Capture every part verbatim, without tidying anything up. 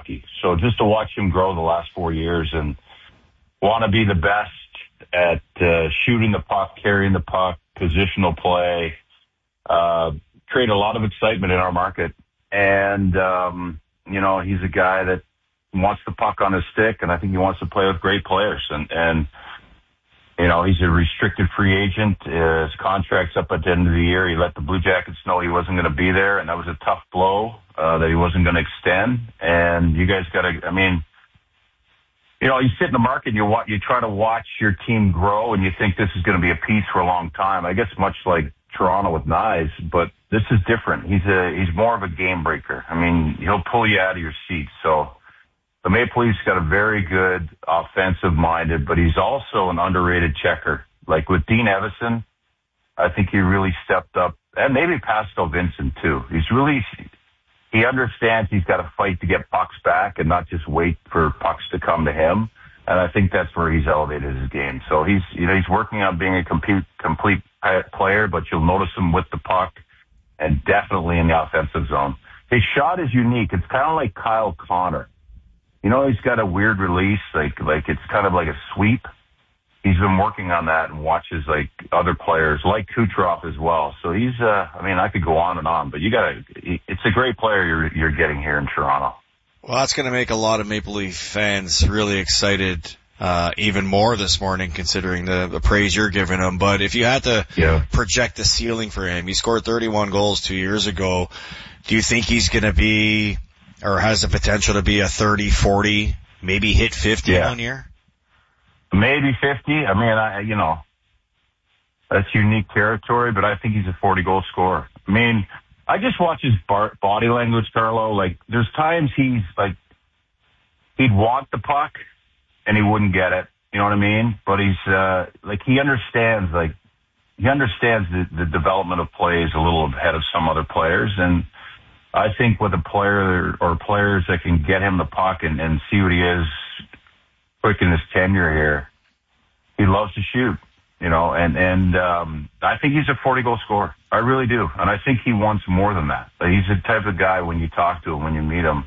hockey. So just to watch him grow the last four years and want to be the best at uh, shooting the puck, carrying the puck, positional play, uh, create a lot of excitement in our market. And, um, you know, he's a guy that wants the puck on his stick, and I think he wants to play with great players. And, and you know, he's a restricted free agent. Uh, his contract's up at the end of the year. He let the Blue Jackets know he wasn't going to be there, and that was a tough blow uh, that he wasn't going to extend. And you guys got to, I mean, you know, you sit in the market and you wa- you try to watch your team grow, and you think this is going to be a piece for a long time. I guess much like Toronto with Knies, but this is different. He's a he's more of a game breaker. I mean, he'll pull you out of your seat. So the Maple Leafs got a very good offensive-minded, but he's also an underrated checker. Like with Dean Evison, I think he really stepped up, and maybe Pascal Vincent too. He's really, he understands he's got to fight to get pucks back and not just wait for pucks to come to him. And I think that's where he's elevated his game. So he's, you know, he's working on being a complete, complete player, but you'll notice him with the puck and definitely in the offensive zone. His shot is unique. It's kind of like Kyle Connor. You know, he's got a weird release, like, like it's kind of like a sweep. He's been working on that and watches like other players like Kucherov as well. So he's, uh, I mean, I could go on and on, but you gotta, it's a great player you're, you're getting here in Toronto. Well, that's going to make a lot of Maple Leaf fans really excited, uh, even more this morning, considering the, the praise you're giving him. But if you had to yeah. project the ceiling for him, he scored thirty-one goals two years ago. Do you think he's going to be, or has the potential to be a thirty, forty, maybe hit fifty yeah. one year? Maybe fifty. I mean, I, you know, that's unique territory, but I think he's a forty goal scorer. I mean, I just watch his bar- body language, Carlo. Like, there's times he's like, he'd want the puck and he wouldn't get it. You know what I mean? But he's, uh, like, he understands, like, he understands the, the development of plays a little ahead of some other players. And I think with a player or players that can get him the puck and, and see what he is quick in his tenure here, he loves to shoot, you know, and, and, um, I think he's a forty goal scorer. I really do. And I think he wants more than that. He's the type of guy when you talk to him, when you meet him,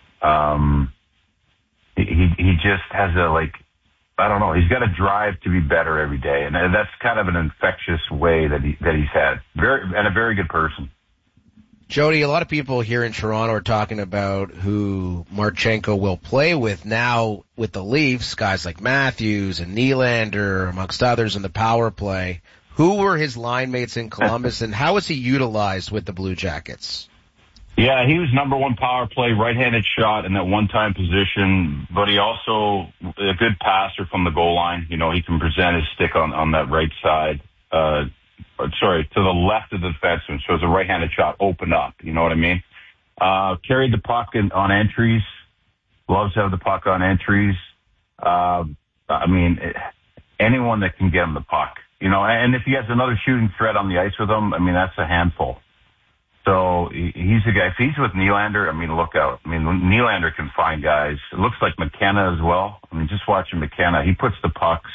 um, he, he just has a, like, I don't know, he's got a drive to be better every day. And that's kind of an infectious way that he, that he's had. Very, and a very good person. Jody, a lot of people here in Toronto are talking about who Marchenko will play with now with the Leafs, guys like Matthews and Nylander, amongst others, in the power play. Who were his line mates in Columbus, and how was he utilized with the Blue Jackets? Yeah, he was number one power play, right-handed shot in that one-time position, but he also a good passer from the goal line. You know, he can present his stick on, on that right side. Uh, sorry, to the left of the defenseman, so it's a right-handed shot, open up, you know what I mean? Uh, carried the puck in, on entries, loves to have the puck on entries. Uh, I mean, anyone that can get him the puck, you know, and if he has another shooting threat on the ice with him, I mean, that's a handful. So he's a guy, if he's with Nylander, I mean, look out. I mean, Nylander can find guys. It looks like McKenna as well. I mean, just watching McKenna, he puts the pucks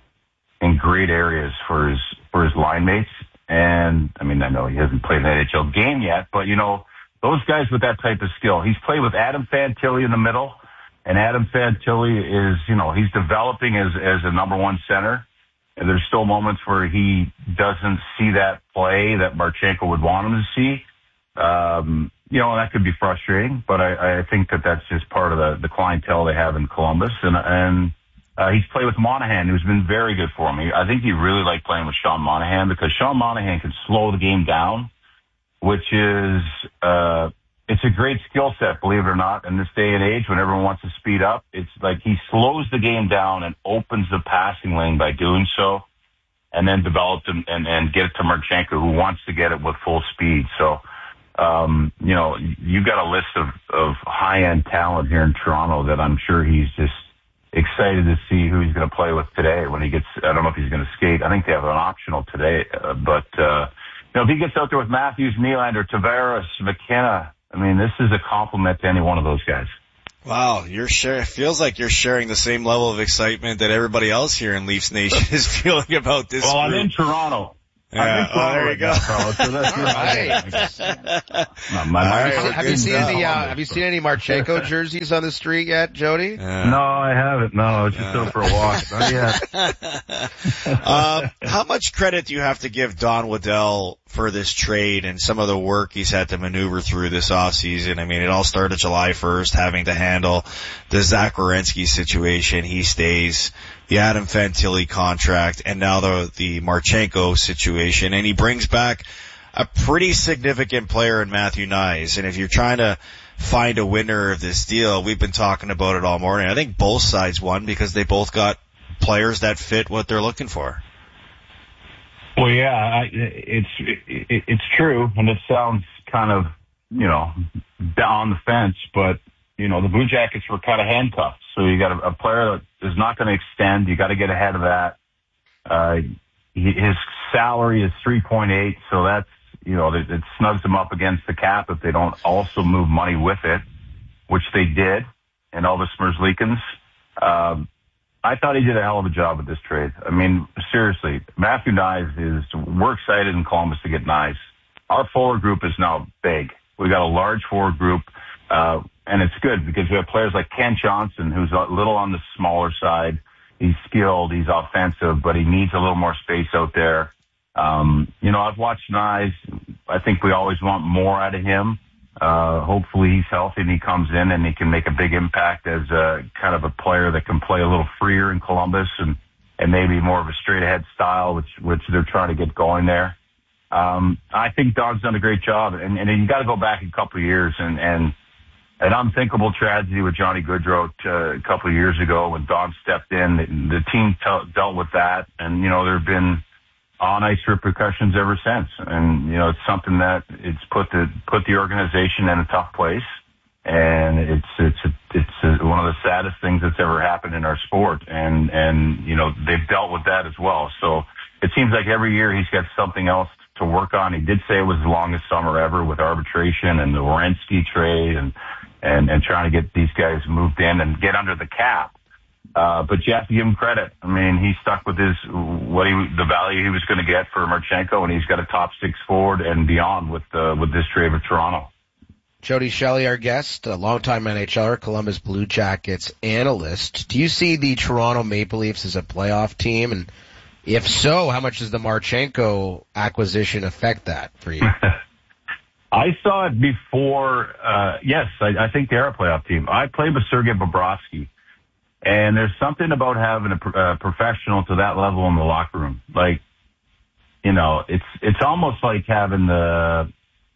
in great areas for his, for his line mates. And, I mean, I know he hasn't played an N H L game yet, but, you know, those guys with that type of skill, he's played with Adam Fantilli in the middle, and Adam Fantilli is, you know, he's developing as, as a number one center. And there's still moments where he doesn't see that play that Marchenko would want him to see. Um, you know, and that could be frustrating, but I, I think that that's just part of the, the clientele they have in Columbus. And, and, Uh, he's played with Monahan, who's been very good for me. I think he really liked playing with Sean Monahan because Sean Monahan can slow the game down, which is, uh, it's a great skill set, believe it or not, in this day and age when everyone wants to speed up. It's like he slows the game down and opens the passing lane by doing so, and then develops and, and, and get it to Marchenko, who wants to get it with full speed. So, um, you know, you got a list of, of high-end talent here in Toronto that I'm sure he's just excited to see who he's going to play with today when he gets, I don't know if he's going to skate. I think they have an optional today, uh, but, uh, you know, if he gets out there with Matthews, Nylander, Tavares, McKenna, I mean, this is a compliment to any one of those guys. Wow, you're share, it feels like you're sharing the same level of excitement that everybody else here in Leafs Nation is feeling about this Well, group. I'm in Toronto. Yeah. Oh, there you go. Now, so that's All right. Not my, my Have, you, have you seen any? Uh, have you seen any Marchenko jerseys on the street yet, Jody? Yeah. No, I haven't. No, I was just Yeah. out for a walk. Not yet. uh, how much credit do you have to give Don Waddell for this trade and some of the work he's had to maneuver through this offseason? I mean, it all started July first, having to handle the Zach Werenski situation. He stays. The Adam Fantilli contract, and now the the Marchenko situation, and he brings back a pretty significant player in Matthew Knies. And if you're trying to find a winner of this deal, we've been talking about it all morning. I think both sides won because they both got players that fit what they're looking for. Well, yeah, I, it's it, it's true, and it sounds kind of, you know, on the fence, but you know, the Blue Jackets were kind of handcuffed. So you got a, a player that is not going to extend. You got to get ahead of that. Uh, he, his salary is three point eight, so that's, you know, it, it snugs them up against the cap if they don't also move money with it, which they did in Elvis Merzlikins. Um, I thought he did a hell of a job with this trade. I mean, seriously, Matthew Knies is, we're excited in Columbus to get Knies. Our forward group is now big. We got a large forward group, uh, and it's good because we have players like Ken Johnson, who's a little on the smaller side. He's skilled, he's offensive, but he needs a little more space out there. Um, you know, I've watched Knies. I think we always want more out of him. Uh, hopefully he's healthy and he comes in and he can make a big impact as a kind of a player that can play a little freer in Columbus and, and maybe more of a straight ahead style, which, which they're trying to get going there. Um, I think Don's done a great job, and, and you got to go back a couple of years and, and an unthinkable tragedy with Johnny Gaudreau uh, a couple of years ago when Don stepped in. The, the team t- dealt with that, and, you know, there have been on-ice repercussions ever since. And, you know, it's something that it's put the put the organization in a tough place, and it's it's a, it's a, one of the saddest things that's ever happened in our sport. And, and, you know, they've dealt with that as well. So it seems like every year he's got something else to work on. He did say it was the longest summer ever with arbitration and the Werenski trade and, and, and trying to get these guys moved in and get under the cap. Uh, but you have to give him credit. I mean, he stuck with his, what he, the value he was going to get for Marchenko, and he's got a top six forward and beyond with, uh, with this trade with Toronto. Jody Shelley, our guest, a longtime N H L er, Columbus Blue Jackets analyst. Do you see the Toronto Maple Leafs as a playoff team? And if so, how much does the Marchenko acquisition affect that for you? I saw it before. Uh, yes, I, I think they're a playoff team. I played with Sergei Bobrovsky, and there's something about having a uh, professional to that level in the locker room. Like, you know, it's it's almost like having the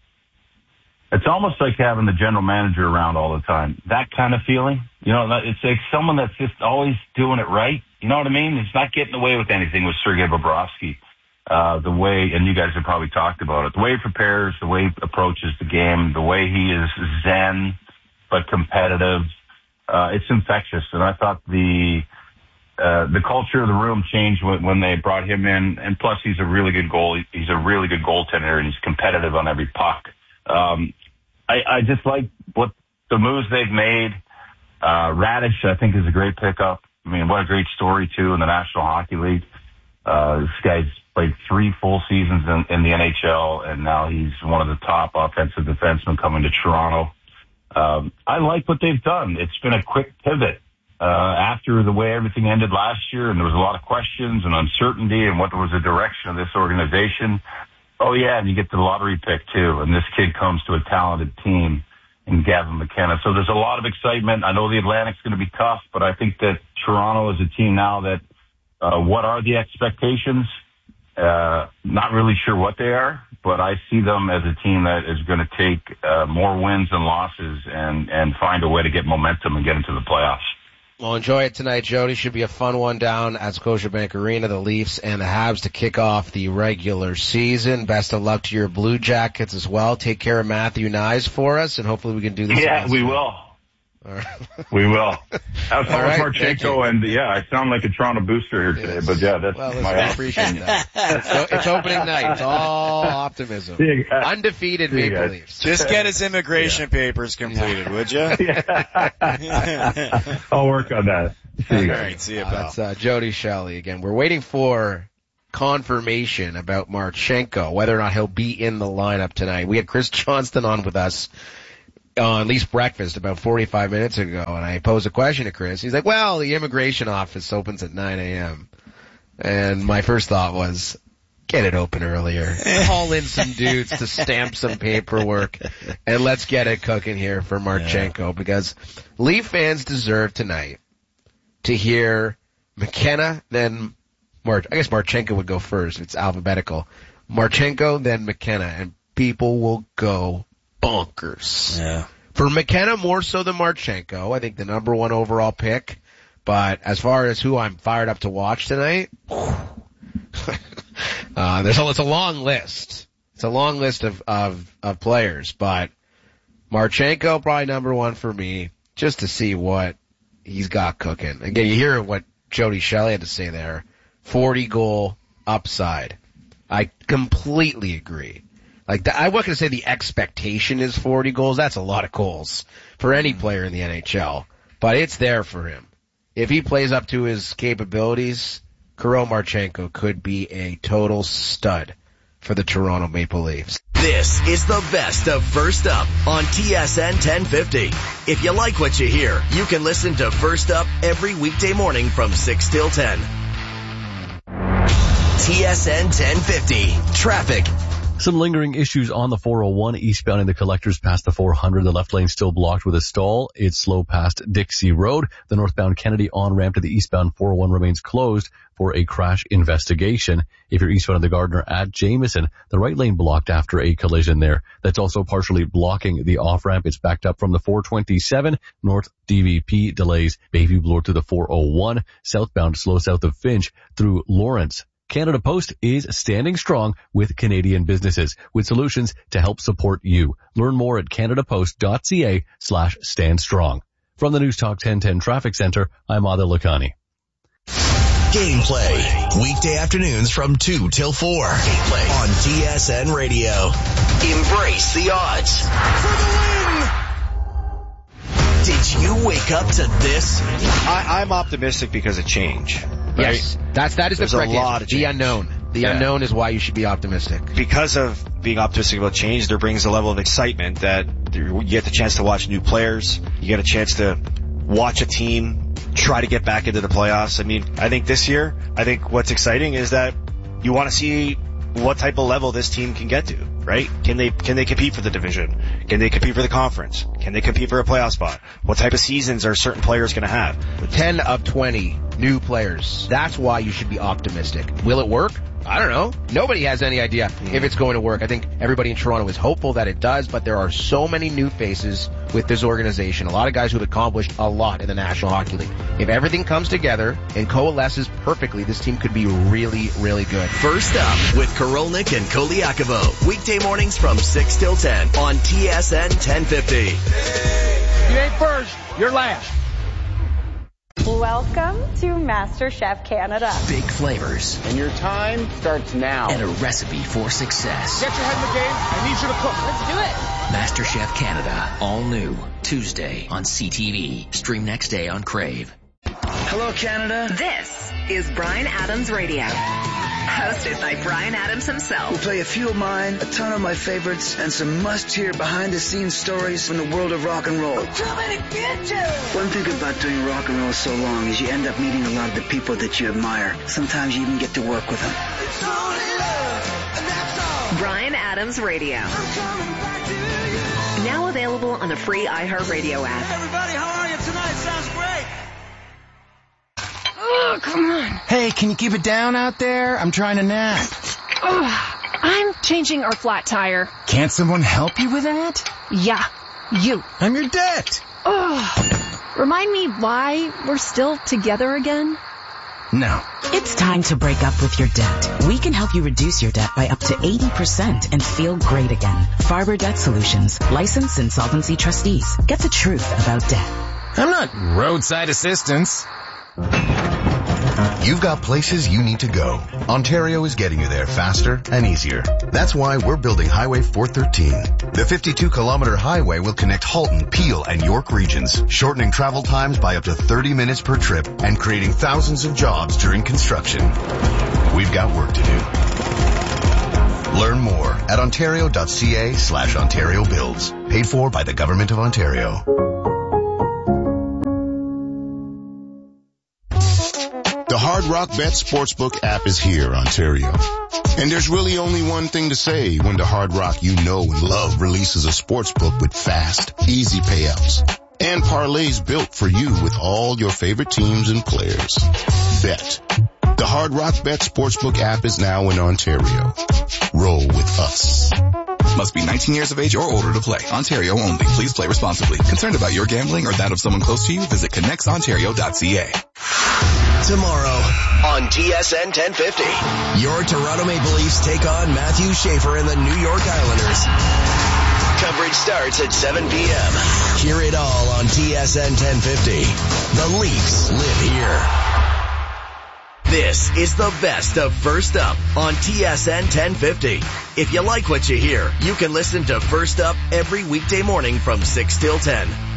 it's almost like having the general manager around all the time. That kind of feeling. You know, it's like someone that's just always doing it right. You know what I mean? He's not getting away with anything with Sergei Bobrovsky. Uh, the way, and you guys have probably talked about it, the way he prepares, the way he approaches the game, the way he is zen but competitive, uh, it's infectious. And I thought the uh, the culture of the room changed when, when they brought him in. And plus, he's a really good goal. He's a really good goaltender, and he's competitive on every puck. Um, I, I just like what the moves they've made. Uh, Radish, I think, is a great pickup. I mean, what a great story, too, in the National Hockey League. Uh, this guy's played three full seasons in, in the N H L, and now he's one of the top offensive defensemen coming to Toronto. Um, I like what they've done. It's been a quick pivot uh, after the way everything ended last year, and there was a lot of questions and uncertainty and what was the direction of this organization. Oh, yeah, and you get the lottery pick, too, and this kid comes to a talented team in Gavin McKenna. So there's a lot of excitement. I know the Atlantic's going to be tough, but I think that Toronto is a team now that uh, what are the expectations? Uh, not really sure what they are, but I see them as a team that is going to take uh, more wins than losses and, and find a way to get momentum and get into the playoffs. Well, enjoy it tonight, Jody. Should be a fun one down at Scotiabank Arena. The Leafs and the Habs to kick off the regular season. Best of luck to your Blue Jackets as well. Take care of Matthew Knies for us, and hopefully we can do this. Yeah, we will. All right. We will. That's all right, Marchenko, and yeah, I sound like a Toronto booster here today, Yes. but yeah, that's well, my I appreciate that. It's, it's opening night. It's all optimism. Undefeated See you Maple guys. Leafs. Just get his immigration yeah. papers completed, would you? Yeah. I'll work on that. See you All guys. right, see you, Uh, pal. that's uh, Jody Shelley again. We're waiting for confirmation about Marchenko, whether or not he'll be in the lineup tonight. We had Chris Johnston on with us on Leafs Breakfast about forty-five minutes ago, and I posed a question to Chris. He's like, well, the immigration office opens at nine a.m. And my first thought was, get it open earlier. Call in some dudes to stamp some paperwork, and let's get it cooking here for Marchenko, yeah. Because Leaf fans deserve tonight to hear McKenna, then Mar- I guess Marchenko would go first. It's alphabetical. Marchenko, then McKenna, and people will go bonkers. Yeah. For McKenna more so than Marchenko, I think the number one overall pick. But as far as who I'm fired up to watch tonight, uh, there's a, it's a long list. It's a long list of, of, of players, but Marchenko probably number one for me, just to see what he's got cooking. Again, you hear what Jody Shelley had to say there. forty goal upside. I completely agree. Like, the, I wasn't going to say the expectation is forty goals. That's a lot of goals for any player in the N H L. But it's there for him. If he plays up to his capabilities, Kirill Marchenko could be a total stud for the Toronto Maple Leafs. This is the best of First Up on T S N ten fifty. If you like what you hear, you can listen to First Up every weekday morning from six till ten. T S N ten fifty. Traffic. Some lingering issues on the four oh one eastbound in the Collectors past the four hundred. The left lane still blocked with a stall. It's slow past Dixie Road. The northbound Kennedy on-ramp to the eastbound four oh one remains closed for a crash investigation. If you're eastbound of the Gardner at Jameson, the right lane blocked after a collision there. That's also partially blocking the off-ramp. It's backed up from the four twenty-seven. North D V P delays Bayview Bloor to the four oh one. Southbound slow south of Finch through Lawrence. Canada Post is standing strong with Canadian businesses with solutions to help support you. Learn more at canadapost.ca slash stand strong. From the News Talk ten ten Traffic Center, I'm Adil Lakhani. Gameplay, weekday afternoons from two till four. Gameplay on T S N Radio. Embrace the odds. For the win! Did you wake up to this? I, I'm optimistic because of change. Right? Yes, that's, that is There's the correct a lot answer. of The change. unknown. The Yeah. unknown is why you should be optimistic. Because of being optimistic about change, there brings a level of excitement that you get the chance to watch new players. You get a chance to watch a team try to get back into the playoffs. I mean, I think this year, I think what's exciting is that you want to see what type of level this team can get to, right? Can they, can they compete for the division? Can they compete for the conference? Can they compete for a playoff spot? What type of seasons are certain players going to have? ten of twenty new players. That's why you should be optimistic. Will it work? I don't know. Nobody has any idea if it's going to work. I think everybody in Toronto is hopeful that it does, but there are so many new faces with this organization. A lot of guys who've accomplished a lot in the National Hockey League. If everything comes together and coalesces perfectly, this team could be really, really good. First Up with Korolnik and Koliakovo. Weekday mornings from six till ten on T S N ten fifty. You ain't first, you're last. Welcome to MasterChef Canada. Big flavors. And your time starts now. And a recipe for success. Get your head in the game. I need you to cook. Let's do it. MasterChef Canada. All new. Tuesday on C T V. Stream next day on Crave. Hello, Canada. This is Bryan Adams Radio. Hosted by Bryan Adams himself. We'll play a few of mine, a ton of my favorites, and some must-hear behind-the-scenes stories from the world of rock and roll. Too many bitches! One thing about doing rock and roll so long is you end up meeting a lot of the people that you admire. Sometimes you even get to work with them. It's only love, and that's all. Bryan Adams Radio. I'm coming back to you. Now available on the free iHeartRadio app. Hey, everybody, how are you tonight? Sounds great. Oh, come on. Hey, can you keep it down out there? I'm trying to nap. Oh, I'm changing our flat tire. Can't someone help you with that? Yeah, you. I'm your debt. Oh, remind me why we're still together again? No. It's time to break up with your debt. We can help you reduce your debt by up to eighty percent and feel great again. Farber Debt Solutions, licensed insolvency trustees. Get the truth about debt. I'm not roadside assistance. You've got places you need to go. Ontario is getting you there faster and easier. That's why we're building Highway four thirteen. The fifty-two kilometer highway will connect Halton, Peel, and York regions, shortening travel times by up to thirty minutes per trip and creating thousands of jobs during construction. We've got work to do. Learn more at ontario.ca slash Ontario Builds. Paid for by the Government of Ontario. The Hard Rock Bet Sportsbook app is here, Ontario. And there's really only one thing to say when the Hard Rock you know and love releases a sportsbook with fast, easy payouts and parlays built for you with all your favorite teams and players. Bet. The Hard Rock Bet Sportsbook app is now in Ontario. Roll with us. Must be nineteen years of age or older to play. Ontario only. Please play responsibly. Concerned about your gambling or that of someone close to you? Visit connects ontario dot c a. Tomorrow on T S N ten fifty, your Toronto Maple Leafs take on Matthew Schaefer and the New York Islanders. Coverage starts at seven p.m. Hear it all on T S N ten fifty. The Leafs live here. This is the best of First Up on T S N ten fifty. If you like what you hear, you can listen to First Up every weekday morning from six till ten.